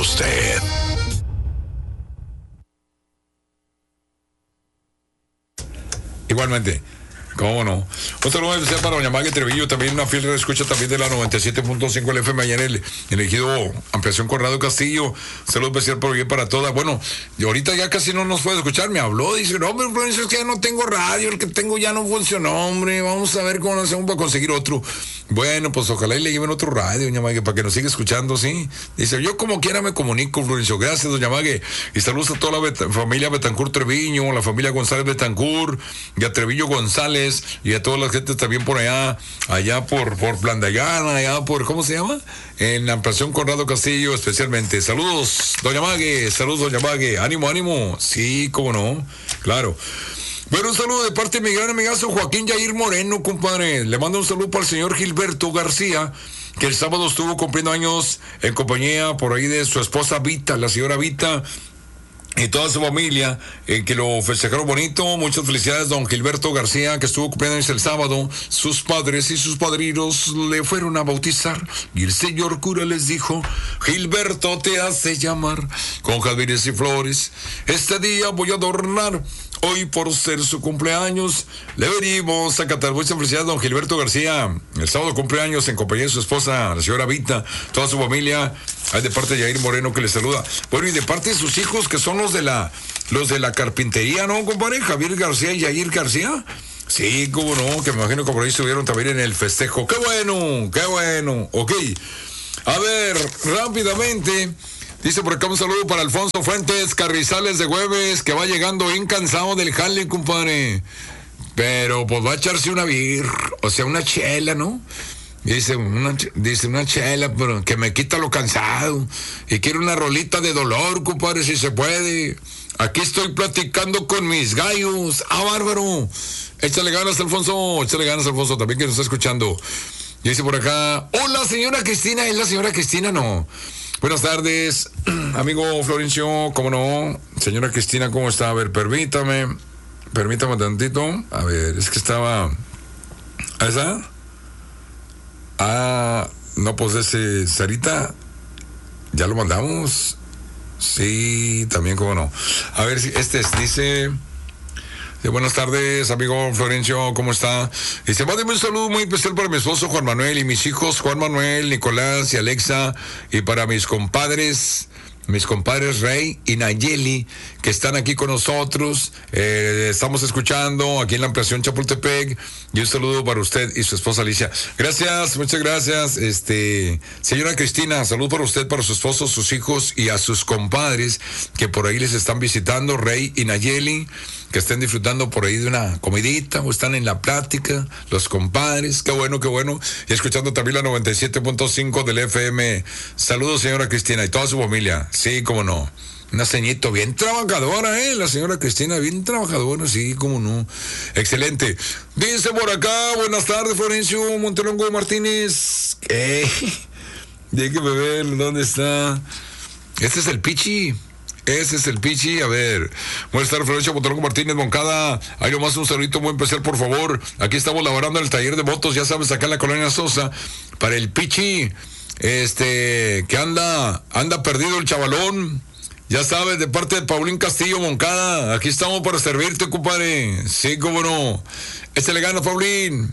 usted. Igualmente, cómo no. Otro saludo especial para doña Maggie Trevillo, también una fiel escucha también de la 97.5 el FM allá en el elegido Ampliación Conrado Castillo. Saludo especial por bien para todas. Bueno, y ahorita ya casi no nos puede escuchar, me habló, dice, no, hombre, Florencio, es que ya no tengo radio, el que tengo ya no funcionó, hombre, vamos a ver cómo lo hacemos para conseguir otro. Bueno, pues ojalá y le lleven otro radio, doña Maggie, para que nos siga escuchando, ¿sí? Dice, yo como quiera me comunico, Florencio. Gracias, doña Maggie. Y saludos a toda la familia Betancourt Treviño, la familia González Betancourt, y a Trevillo González, y a todas las gentes también por allá por Plan de Gana, allá por, ¿cómo se llama? En la Ampliación Conrado Castillo, especialmente. Saludos, doña Maggie. Saludos, doña Maggie. Ánimo, ánimo. Sí, cómo no. Claro. Bueno, un saludo de parte de mi gran amigazo Joaquín Yair Moreno, compadre. Le mando un saludo para el señor Gilberto García, que el sábado estuvo cumpliendo años en compañía por ahí de su esposa Vita, la señora Vita, y toda su familia, que lo festejaron bonito. Muchas felicidades, don Gilberto García, que estuvo cumpliendo años el sábado. Sus padres y sus padrinos le fueron a bautizar y el señor cura les dijo, Gilberto te hace llamar con jazmines y flores. Este día voy a adornar. Hoy, por ser su cumpleaños, le venimos a cantar. Muchas felicidades, don Gilberto García. El sábado cumpleaños en compañía de su esposa, la señora Vita, toda su familia. Hay de parte de Yair Moreno que le saluda. Bueno, y de parte de sus hijos, que son los de la carpintería, ¿no, compadre? Javier García y Yair García. Sí, cómo no, que me imagino que por ahí estuvieron también en el festejo. ¡Qué bueno! ¡Qué bueno! Ok. A ver, rápidamente. Dice por acá un saludo para Alfonso Fuentes Carrizales de Güemes, que va llegando bien cansado del jale, compadre. Pero pues va a echarse una o sea, una chela, ¿no? Dice una chela, pero que me quita lo cansado. Y quiero una rolita de dolor, compadre, si se puede. Aquí estoy platicando con mis gallos. ¡Ah, bárbaro! Échale ganas, Alfonso. Échale ganas, Alfonso, también que nos está escuchando. Y dice por acá, hola, señora Cristina. ¿Es la señora Cristina? No. Buenas tardes, amigo Florencio, ¿cómo no? Señora Cristina, ¿cómo está? A ver, permítame tantito. A ver, es que estaba... ¿Esa? Ah, no, pues ese, Sarita, ¿ya lo mandamos? Sí, también, ¿cómo no? A ver, dice... Buenas tardes, amigo Florencio, ¿cómo está? Dice, mándeme un saludo muy especial para mi esposo Juan Manuel y mis hijos Juan Manuel, Nicolás y Alexa, y para mis compadres Rey y Nayeli, que están aquí con nosotros. Estamos escuchando aquí en la ampliación Chapultepec, y un saludo para usted y su esposa Alicia. Gracias, muchas gracias. Señora Cristina, salud para usted, para su esposo, sus hijos y a sus compadres que por ahí les están visitando, Rey y Nayeli, que estén disfrutando por ahí de una comidita o están en la plática, los compadres, qué bueno, y escuchando también la 97.5 del FM. Saludos, señora Cristina, y toda su familia. Sí, cómo no. Una ceñito bien trabajadora, la señora Cristina, bien trabajadora, sí, cómo no. Excelente. Dice por acá, buenas tardes, Florencio Montelongo Martínez. Déjeme ver, ¿dónde está? Este es el Pichi. Ese es el Pichi. A ver, buenas tardes, Florencio Montelongo Martínez Moncada. Hay nomás un saludito muy especial, por favor. Aquí estamos laborando en el taller de motos, ya sabes, acá en la colonia Sosa, para el Pichi, que anda perdido el chavalón. Ya sabes, de parte de Paulín Castillo Moncada, aquí estamos para servirte, compadre. Sí, cómo no. Ese le ganas, Paulín.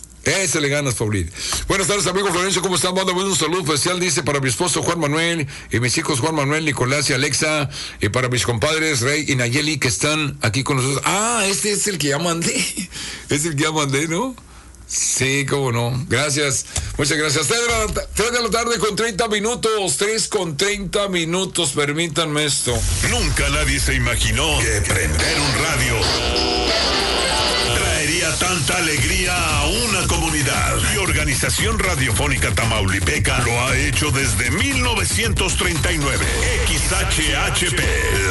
Buenas tardes, amigo Florencio, ¿cómo están? Mándame un saludo especial, dice, para mi esposo Juan Manuel y mis hijos Juan Manuel, Nicolás y Alexa, y para mis compadres Rey y Nayeli, que están aquí con nosotros. Ah, este es el que ya mandé. Es el que ya mandé, ¿no? Sí, cómo no. Gracias. Muchas gracias. 3 de la tarde con 30 minutos. 3 con 30 minutos. Permítanme esto. Nunca nadie se imaginó que prender un radio traería tanta alegría a una comunidad. Y Organización Radiofónica Tamaulipeca lo ha hecho desde 1939. XHHP.